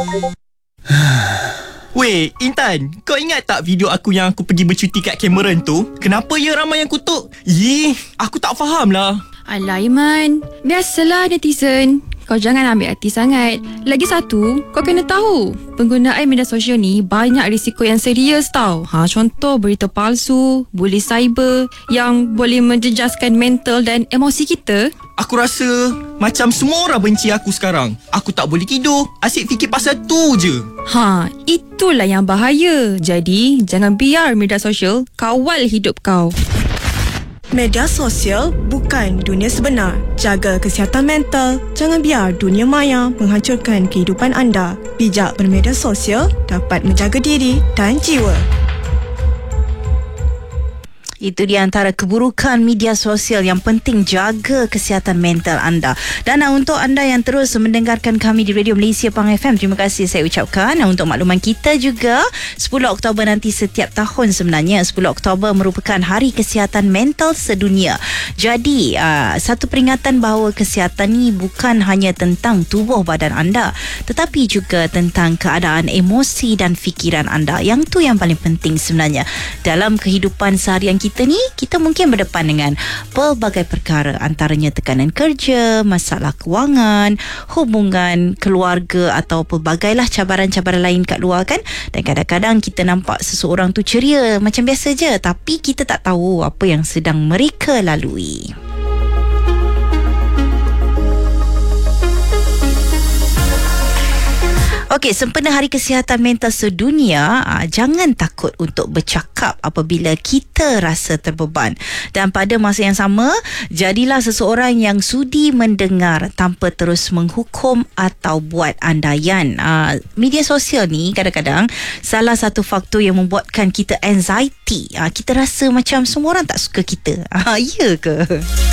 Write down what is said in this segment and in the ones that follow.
Weh, Intan, kau ingat tak video aku yang aku pergi bercuti kat Cameron tu? Kenapa ya ramai yang kutuk? Aku tak faham lah. Alah Iman, biasalah netizen. Kau jangan ambil hati sangat. Lagi satu, kau kena tahu, penggunaan media sosial ni banyak risiko yang serius tau. Contoh berita palsu, bully cyber yang boleh menjejaskan mental dan emosi kita. Aku rasa macam semua orang benci aku sekarang. Aku tak boleh tidur, asyik fikir pasal tu je. Itulah yang bahaya. Jadi, jangan biar media sosial kawal hidup kau. Media sosial bukan dunia sebenar. Jaga kesihatan mental. Jangan biar dunia maya menghancurkan kehidupan anda. Bijak bermedia sosial dapat menjaga diri dan jiwa. Itu di antara keburukan media sosial. Yang penting jaga kesihatan mental anda. Dan untuk anda yang terus mendengarkan kami di Radio Malaysia Pang FM, terima kasih saya ucapkan. Untuk makluman kita juga, 10 Oktober nanti setiap tahun sebenarnya 10 Oktober merupakan Hari Kesihatan Mental Sedunia. Jadi satu peringatan bahawa kesihatan ni bukan hanya tentang tubuh badan anda, tetapi juga tentang keadaan emosi dan fikiran anda. Yang tu yang paling penting sebenarnya. Dalam kehidupan seharian kita ni, kita mungkin berdepan dengan pelbagai perkara, antaranya tekanan kerja, masalah kewangan, hubungan keluarga atau pelbagailah cabaran-cabaran lain kat luar kan. Dan kadang-kadang kita nampak seseorang tu ceria macam biasa je, tapi kita tak tahu apa yang sedang mereka lalui. Okey, sempena Hari Kesihatan Mental Sedunia, jangan takut untuk bercakap apabila kita rasa terbeban. Dan pada masa yang sama, jadilah seseorang yang sudi mendengar tanpa terus menghukum atau buat andaian. Media sosial ni kadang-kadang salah satu faktor yang membuatkan kita anxiety. Kita rasa macam semua orang tak suka kita. Ya ke?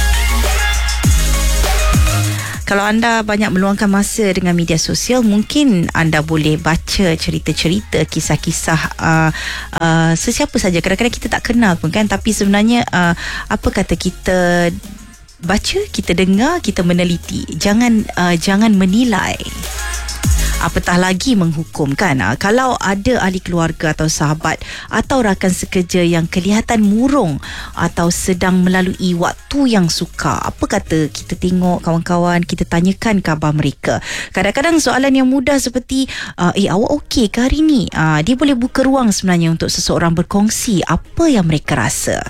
Kalau anda banyak meluangkan masa dengan media sosial, mungkin anda boleh baca cerita-cerita, kisah-kisah sesiapa saja. Kadang-kadang kita tak kenal pun kan, tapi sebenarnya apa kata kita baca, kita dengar, kita meneliti. Jangan menilai. Apatah lagi menghukum kan. Kalau ada ahli keluarga atau sahabat atau rakan sekerja yang kelihatan murung atau sedang melalui waktu yang sukar, apa kata kita tengok kawan-kawan, kita tanyakan khabar mereka. Kadang-kadang soalan yang mudah seperti awak okey ke hari ni? Dia boleh buka ruang sebenarnya untuk seseorang berkongsi apa yang mereka rasa.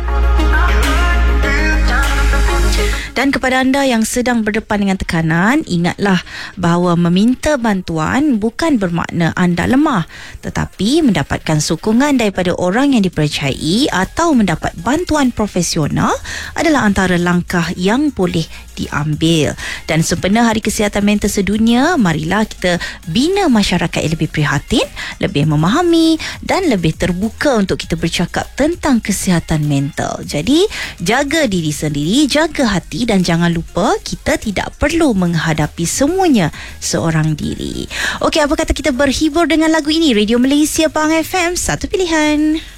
Dan kepada anda yang sedang berdepan dengan tekanan, ingatlah bahawa meminta bantuan bukan bermakna anda lemah, tetapi mendapatkan sokongan daripada orang yang dipercayai atau mendapat bantuan profesional adalah antara langkah yang boleh diambil. Dan sempena Hari Kesihatan Mental Sedunia, marilah kita bina masyarakat yang lebih prihatin, lebih memahami dan lebih terbuka untuk kita bercakap tentang kesihatan mental. Jadi, jaga diri sendiri, jaga hati dan jangan lupa kita tidak perlu menghadapi semuanya seorang diri. Okey, apa kata kita berhibur dengan lagu ini? Radio Malaysia Pang FM, satu pilihan.